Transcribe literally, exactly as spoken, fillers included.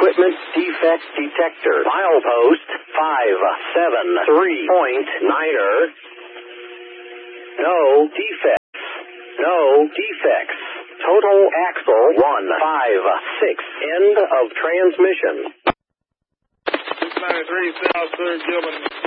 equipment defect detector. Milepost five seven three point niner. No defects. No defects. Total axle one five six. End of transmission. six ninety-three South third Gilman.